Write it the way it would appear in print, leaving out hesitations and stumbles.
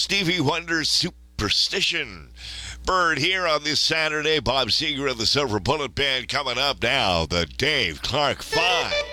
Stevie Wonder's Superstition. Bird here on this Saturday. Bob Seger of the Silver Bullet Band coming up now. The Dave Clark 5.